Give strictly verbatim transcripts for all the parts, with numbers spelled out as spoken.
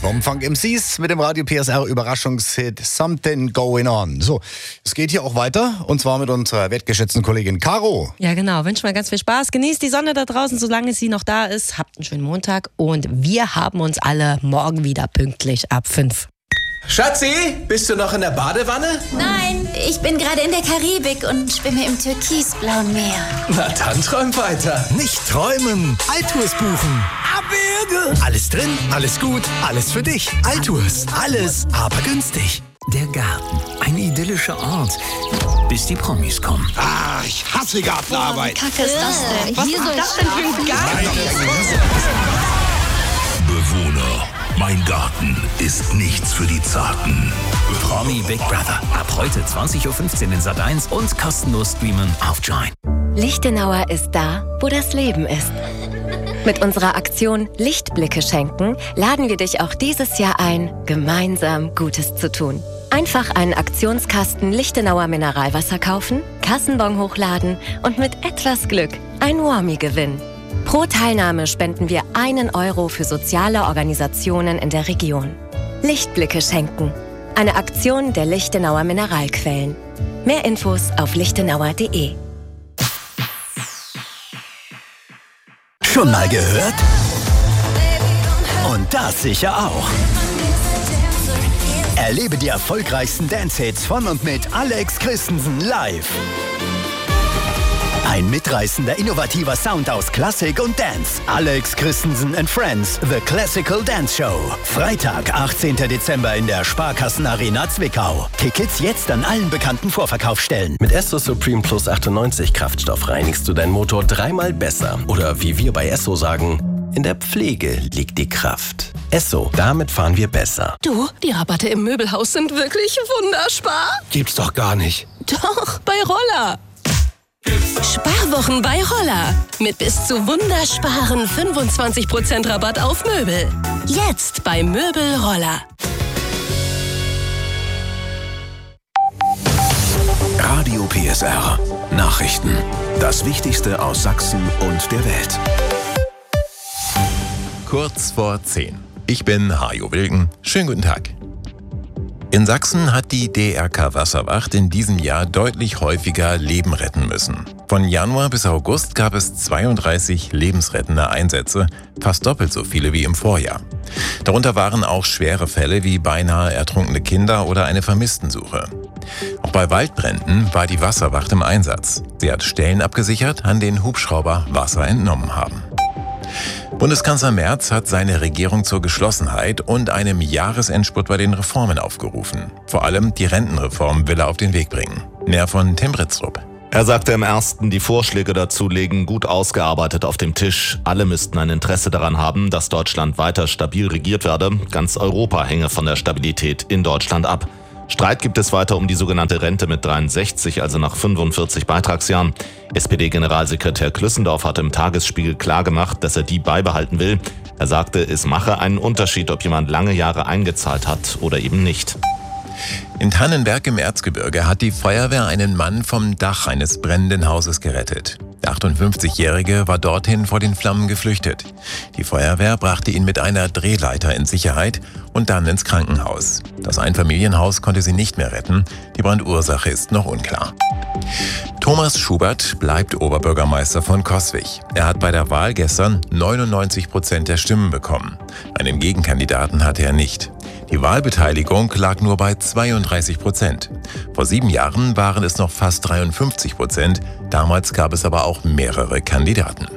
vom Funk M Cs mit dem Radio P S R Überraschungshit Something Going On. So, es geht hier auch weiter und zwar mit unserer wertgeschätzten Kollegin Caro. Ja genau, wünsche mal ganz viel Spaß. Genießt die Sonne da draußen, solange sie noch da ist. Habt einen schönen Montag und wir haben uns alle morgen wieder pünktlich ab fünf. Schatzi, bist du noch in der Badewanne? Nein, ich bin gerade in der Karibik und schwimme im türkisblauen Meer. Na dann träum weiter. Nicht träumen, Altours buchen. Abwürge. Alles drin, alles gut, alles für dich. Altours, alles, aber günstig. Der Garten, ein idyllischer Ort, bis die Promis kommen. Ah, ich hasse Gartenarbeit. Boah, wie kacke ist das denn? Was ist das denn für ein Garten? Bewohner, mein Garten ist nichts für die Zarten. Promi Big Brother, ab heute zwanzig Uhr fünfzehn in Sat eins und kostenlos streamen auf Join. Lichtenauer ist da, wo das Leben ist. Mit unserer Aktion Lichtblicke schenken laden wir dich auch dieses Jahr ein, gemeinsam Gutes zu tun. Einfach einen Aktionskasten Lichtenauer Mineralwasser kaufen, Kassenbon hochladen und mit etwas Glück ein Warmie gewinnen. Pro Teilnahme spenden wir einen Euro für soziale Organisationen in der Region. Lichtblicke schenken. Eine Aktion der Lichtenauer Mineralquellen. Mehr Infos auf lichtenauer punkt de. Schon mal gehört? Und das sicher auch. Erlebe die erfolgreichsten Dance-Hits von und mit Alex Christensen live. Ein mitreißender, innovativer Sound aus Klassik und Dance. Alex Christensen and Friends, The Classical Dance Show. Freitag, achtzehnten Dezember in der Sparkassenarena Zwickau. Tickets jetzt an allen bekannten Vorverkaufsstellen. Mit Esso Supreme Plus achtundneunzig Kraftstoff reinigst du deinen Motor dreimal besser. Oder wie wir bei Esso sagen, in der Pflege liegt die Kraft. Esso, damit fahren wir besser. Du, die Rabatte im Möbelhaus sind wirklich wunderspar. Gibt's doch gar nicht. Doch, bei Roller. Sparwochen bei Roller. Mit bis zu wundersparen fünfundzwanzig Prozent Rabatt auf Möbel. Jetzt bei Möbel Roller. Radio P S R. Nachrichten. Das Wichtigste aus Sachsen und der Welt. Kurz vor zehn. Ich bin Hajo Wilken. Schönen guten Tag. In Sachsen hat die D R K Wasserwacht in diesem Jahr deutlich häufiger Leben retten müssen. Von Januar bis August gab es zweiunddreißig lebensrettende Einsätze, fast doppelt so viele wie im Vorjahr. Darunter waren auch schwere Fälle wie beinahe ertrunkene Kinder oder eine Vermisstensuche. Auch bei Waldbränden war die Wasserwacht im Einsatz. Sie hat Stellen abgesichert, an denen Hubschrauber Wasser entnommen haben. Bundeskanzler Merz hat seine Regierung zur Geschlossenheit und einem Jahresendspurt bei den Reformen aufgerufen. Vor allem die Rentenreform will er auf den Weg bringen. Mehr von Tim Britztrup. Er sagte im ersten, die Vorschläge dazu liegen gut ausgearbeitet auf dem Tisch. Alle müssten ein Interesse daran haben, dass Deutschland weiter stabil regiert werde. Ganz Europa hänge von der Stabilität in Deutschland ab. Streit gibt es weiter um die sogenannte Rente mit dreiundsechzig, also nach fünfundvierzig Beitragsjahren. S P D-Generalsekretär Klüssendorf hat im Tagesspiegel klargemacht, dass er die beibehalten will. Er sagte, es mache einen Unterschied, ob jemand lange Jahre eingezahlt hat oder eben nicht. In Tannenberg im Erzgebirge hat die Feuerwehr einen Mann vom Dach eines brennenden Hauses gerettet. Der achtundfünfzigjährige war dorthin vor den Flammen geflüchtet. Die Feuerwehr brachte ihn mit einer Drehleiter in Sicherheit und dann ins Krankenhaus. Das Einfamilienhaus konnte sie nicht mehr retten. Die Brandursache ist noch unklar. Thomas Schubert bleibt Oberbürgermeister von Coswig. Er hat bei der Wahl gestern neunundneunzig Prozent der Stimmen bekommen. Einen Gegenkandidaten hatte er nicht. Die Wahlbeteiligung lag nur bei zweiunddreißig Prozent. Vor sieben Jahren waren es noch fast dreiundfünfzig Prozent. Damals gab es aber auch mehrere Kandidaten.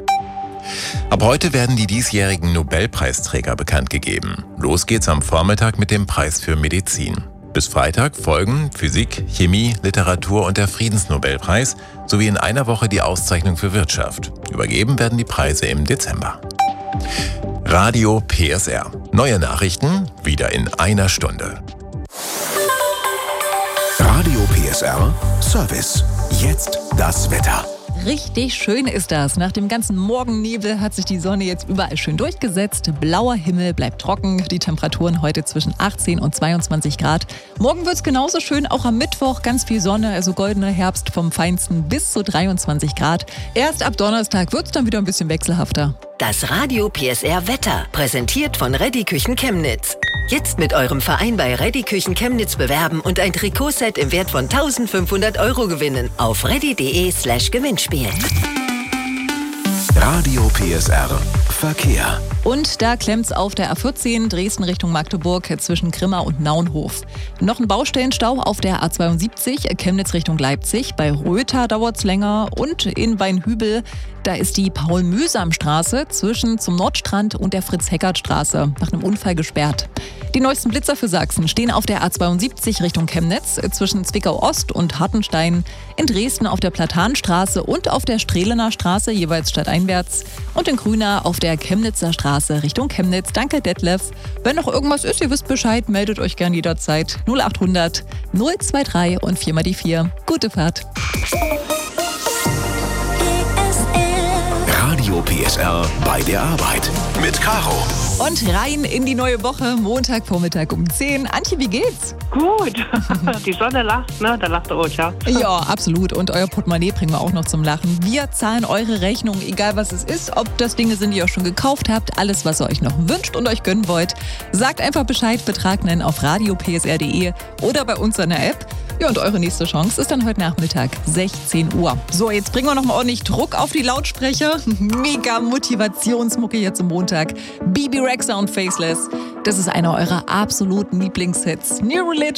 Ab heute werden die diesjährigen Nobelpreisträger bekannt gegeben. Los geht's am Vormittag mit dem Preis für Medizin. Bis Freitag folgen Physik, Chemie, Literatur und der Friedensnobelpreis sowie in einer Woche die Auszeichnung für Wirtschaft. Übergeben werden die Preise im Dezember. Radio P S R. Neue Nachrichten wieder in einer Stunde. Radio P S R Service. Jetzt das Wetter. Richtig schön ist das. Nach dem ganzen Morgennebel hat sich die Sonne jetzt überall schön durchgesetzt. Blauer Himmel bleibt trocken. Die Temperaturen heute zwischen achtzehn und zweiundzwanzig Grad. Morgen wird es genauso schön, auch am Mittwoch ganz viel Sonne, also goldener Herbst vom Feinsten bis zu dreiundzwanzig Grad. Erst ab Donnerstag wird es dann wieder ein bisschen wechselhafter. Das Radio P S R Wetter, präsentiert von Reddy Küchen Chemnitz. Jetzt mit eurem Verein bei Reddy Küchen Chemnitz bewerben und ein Trikotset im Wert von eintausendfünfhundert Euro gewinnen. Auf reddy.de slash Gewinnspiel. Radio P S R Verkehr. Und da klemmt's auf der A vierzehn Dresden Richtung Magdeburg zwischen Grimma und Naunhof. Noch ein Baustellenstau auf der A zweiundsiebzig Chemnitz Richtung Leipzig. Bei Rötha dauert's länger und in Weinhübel, da ist die Paul-Mühsam-Straße zwischen zum Nordstrand und der Fritz-Heckert-Straße nach einem Unfall gesperrt. Die neuesten Blitzer für Sachsen stehen auf der A zweiundsiebzig Richtung Chemnitz zwischen Zwickau-Ost und Hartenstein, in Dresden auf der Platanstraße und auf der Strehlener Straße jeweils stadteinwärts und in Grüna auf der Chemnitzer Straße Richtung Chemnitz. Danke Detlef. Wenn noch irgendwas ist, ihr wisst Bescheid, meldet euch gern jederzeit. null achthundert null drei und vier mal die vier. Gute Fahrt. Radio P S R bei der Arbeit mit Caro. Und rein in die neue Woche, Montagvormittag um zehn. Antje, wie geht's? Gut. Die Sonne lacht, ne? Da lacht der Ocha. Ja, absolut. Und euer Portemonnaie bringen wir auch noch zum Lachen. Wir zahlen eure Rechnung, egal was es ist. Ob das Dinge sind, die ihr auch schon gekauft habt. Alles, was ihr euch noch wünscht und euch gönnen wollt. Sagt einfach Bescheid, Betrag nennen auf radio p s r punkt d e oder bei uns in der App. Ja, und eure nächste Chance ist dann heute Nachmittag, sechzehn Uhr. So, jetzt bringen wir noch mal ordentlich Druck auf die Lautsprecher. Mega Motivationsmucke hier zum Montag. Bibi Rexha und Faceless. Das ist einer eurer absoluten Lieblingshits. New Religion.